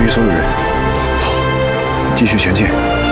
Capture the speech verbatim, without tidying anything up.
余所有人，继续前进。